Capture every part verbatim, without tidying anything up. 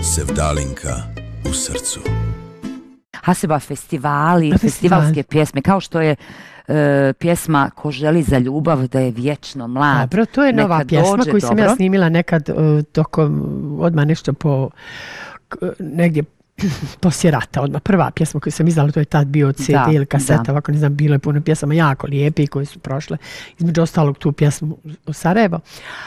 Sevdalinka u srcu. Hasiba, festivali, A, festivalske festival. pjesme, kao što je e, pjesma Ko želi za ljubav da je vječno mlad. Dobro, to je nova Neka pjesma dođe, koju sam dobro. ja snimila nekad uh, tokom, odmah nešto po, k- negdje poslije rata, odmah prva pjesma koju sam izdala, to je tad bio C D Da, ili kaseta, da. ovako ne znam, bilo je puno pjesama jako lijepe koje su prošle, između ostalog tu pjesmu u Sarajevo.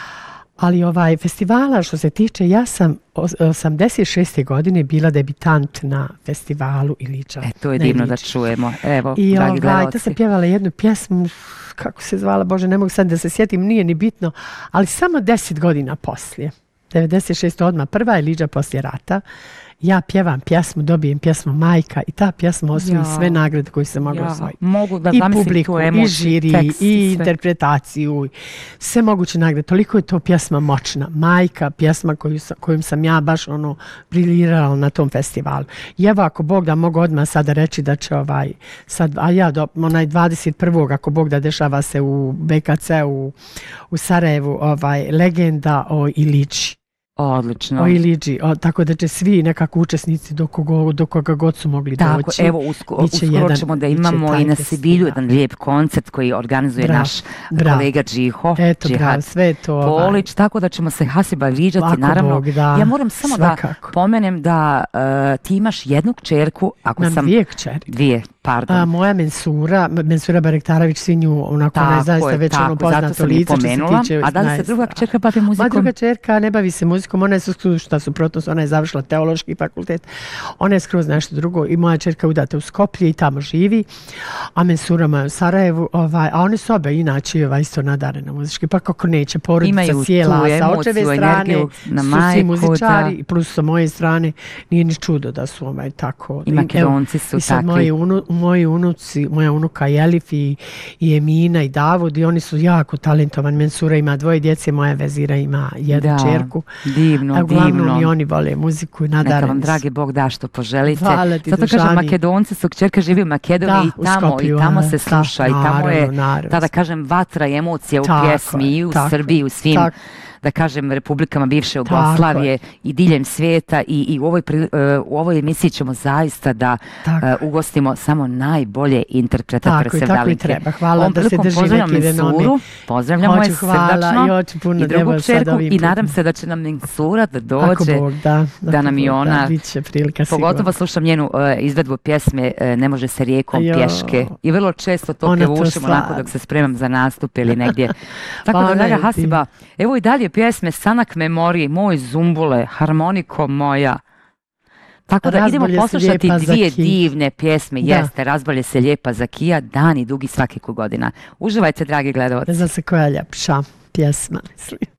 Ali ovaj festivala, što se tiče, ja sam osamdeset šeste godine bila debitant na festivalu Iliča. E, to je na divno da Iliču. čujemo. Evo, I dragi ovaj, gledalci. to sam pjevala jednu pjesmu, kako se zvala, Bože, ne mogu sad da se sjetim, nije ni bitno, ali samo deset godina poslije. devedeset šeste odmah prva Iliča poslije rata. Ja pjevam pjesmu, dobijem pjesmu Majka i ta pjesma osvoji Ja. sve nagrade koje se mogu Ja, osvojiti. mogu da I zamislim publiku, tu i emociju, žiri, tekst i sve. interpretaciju, sve moguće nagrade. Toliko je to pjesma moćna. Majka, pjesma koju sam, kojom sam ja baš ono briljirala na tom festivalu. I evo, ako Bog da, mogu odmah sada reći da će ovaj, sad, a ja do, onaj dvadeset prvog ako Bog da, dešava se u B K C u, u Sarajevu, ovaj, legenda o Iliči. Odlično. O Iliđi, o, tako da će svi nekako učesnici do, kogo, do koga god su mogli Tako, doći. evo, usko, Biće uskoro jedan- ćemo da biće imamo taj i na festival. Sibilju jedan lijep koncert koji organizuje Bravo, naš bravo. kolega Džiho. Eto, Džihad bravo, sve je to ovaj, Polić, tako da ćemo se Hasiba viđati, Ako naravno. Bog da, ja moram samo svakako. da pomenem da uh, ti imaš jednu kćerku, ako Imam sam... dvije kćeri. Dvije, pardon. A moja Mensura, Mensura Barektarović, svi nju, onako, ona je Tako zaista je, već tako, ono zato poznato sam i lice što se pomenula. tiče. A da li se znaje druga se. kćerka bavi Moja muzikom? druga čerka ne bavi se muzikom, ona je šta suprotno, ona je završila teološki fakultet, ona je skroz nešto drugo i moja čerka udata u Skoplje i tamo živi, a Mensura moja u Sarajevu, ovaj, a one su obe inače ovaj, isto nadarene muzički, pa kako neće, porodica Imaju cijela, tu sa emociju, očeve strane energiju na su majku, svi muzičari, da. plus sa moje strane, nije ni čudo da su ovaj, tako. I Makedonci su I sad takvi. moji, unu, moji unuci, moja unuka Jelif i, i Emina i Davud i oni su jako talentovani. Mensura ima dvoje djece, moja Vezira ima jednu Da, čerku. divno, A uglavnom divno. i oni vole muziku i Neka nadareni vam, su. dragi Bog, da što poželite. Hvala ti, Zato kažem, Dušani. Makedonci su, kćerka živi u Makedoniji Da, i tamo, u Skoplju, i tamo aha, se sluša da, i tamo je, naravno, naravno. tada kažem, vatra i emocija u Tako pjesmi je, i u tako Srbiji, je, u svim, tako. da kažem, republikama bivše Tako Jugoslavije i diljem svijeta i, i u, ovoj, pri- uh, u ovoj emisiji ćemo zaista da Tako. uh, ugostimo samo najbolje interpretatore Tako i tako i Sevdalinke. treba. Hvala Ovom da se prilikom drži pozdravljam neki renomi. Mensuru, pozdravljamo je Hoću, hvala srdačno i hoću puno i drugu evo sad čerku ovim i nadam putem. se da će nam Mensura da Ako dođe. Bog da, da ako nam i Bog ona- da, bit će prilika Pogotovo sigurno. slušam njenu uh, izvedbu pjesme uh, Ne može se rijekom Jo. pješke i vrlo često to Ona to pjevušim onako stvarno. dok se spremam za nastup ili negdje. Tako Pa da, ona draga je Hasiba, evo i dalje pjesme Sanak memorije, Moj zumbule, Harmoniko moja. Tako da idemo Razbolje se poslušati lijepa za dvije Kiju. divne pjesme. Da. Jeste, Razbolje se lijepa za Kija, dani dugi svake godina. Uživajte, dragi gledalci. Ne zna se koja je ljepša pjesma, mislim.